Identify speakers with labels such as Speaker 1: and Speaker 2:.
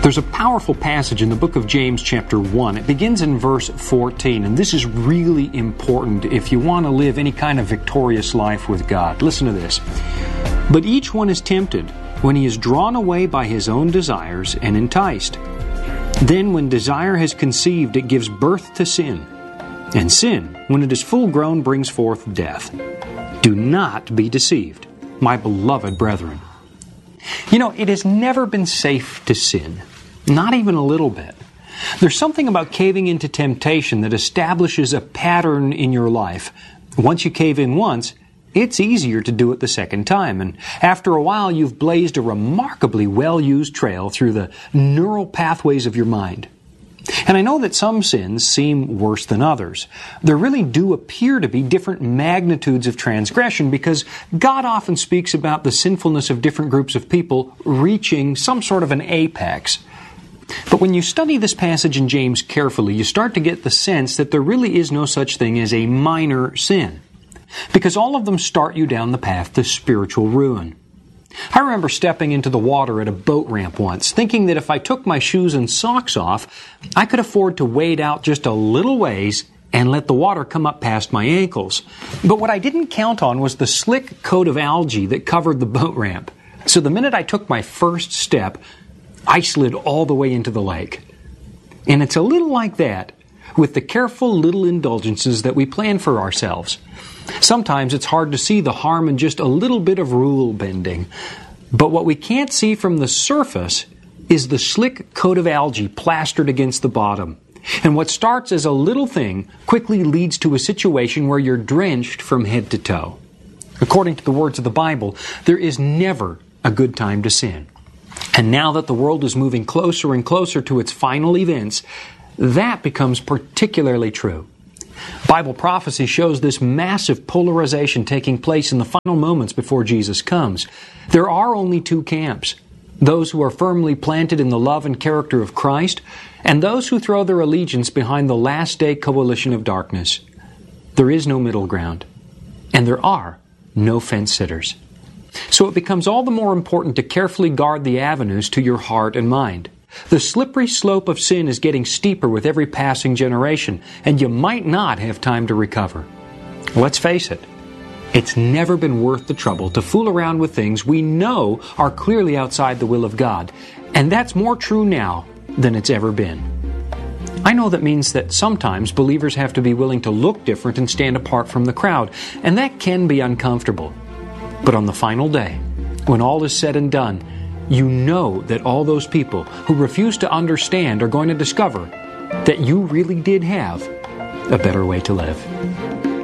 Speaker 1: There's a powerful passage in the book of James chapter 1. It begins in verse 14, and this is really important if you want to live any kind of victorious life with God. Listen to this. But each one is tempted when he is drawn away by his own desires and enticed. Then when desire has conceived, it gives birth to sin. And sin, when it is full grown, brings forth death. Do not be deceived, my beloved brethren. You know, it has never been safe to sin. Not even a little bit. There's something about caving into temptation that establishes a pattern in your life. Once you cave in once, it's easier to do it the second time. And after a while, you've blazed a remarkably well-used trail through the neural pathways of your mind. And I know that some sins seem worse than others. There really do appear to be different magnitudes of transgression because God often speaks about the sinfulness of different groups of people reaching some sort of an apex. But when you study this passage in James carefully, you start to get the sense that there really is no such thing as a minor sin, because all of them start you down the path to spiritual ruin. I remember stepping into the water at a boat ramp once, thinking that if I took my shoes and socks off, I could afford to wade out just a little ways and let the water come up past my ankles. But what I didn't count on was the slick coat of algae that covered the boat ramp. So the minute I took my first step, I slid all the way into the lake. And it's a little like that with the careful little indulgences that we plan for ourselves. Sometimes it's hard to see the harm in just a little bit of rule bending. But what we can't see from the surface is the slick coat of algae plastered against the bottom. And what starts as a little thing quickly leads to a situation where you're drenched from head to toe. According to the words of the Bible, there is never a good time to sin. And now that the world is moving closer and closer to its final events, that becomes particularly true. Bible prophecy shows this massive polarization taking place in the final moments before Jesus comes. There are only two camps: those who are firmly planted in the love and character of Christ, and those who throw their allegiance behind the last day coalition of darkness. There is no middle ground, and there are no fence-sitters. So it becomes all the more important to carefully guard the avenues to your heart and mind. The slippery slope of sin is getting steeper with every passing generation, and you might not have time to recover. Let's face it, it's never been worth the trouble to fool around with things we know are clearly outside the will of God, and that's more true now than it's ever been. I know that means that sometimes believers have to be willing to look different and stand apart from the crowd, and that can be uncomfortable. But on the final day, when all is said and done, you know that all those people who refuse to understand are going to discover that you really did have a better way to live.